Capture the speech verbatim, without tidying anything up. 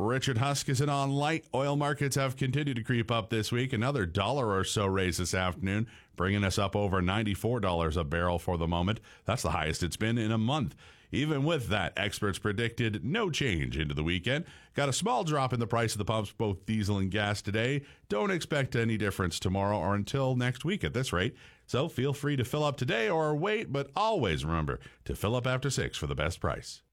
Richard Huskisson on light. Oil markets have continued to creep up this week. Another dollar or so raise this afternoon, bringing us up over ninety-four dollars a barrel for the moment. That's the highest it's been in a month. Even with that, experts predicted no change into the weekend. Got a small drop in the price of the pumps, both diesel and gas today. Don't expect any difference tomorrow or until next week at this rate. So feel free to fill up today or wait, but always remember to fill up after six for the best price.